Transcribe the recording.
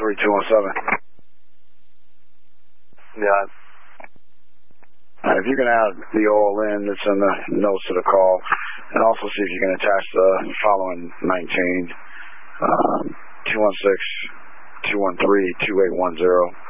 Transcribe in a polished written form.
217. Yeah. If you can add the all in that's in the notes to the call, and also see if you can attach the following 19, 216-213-2810.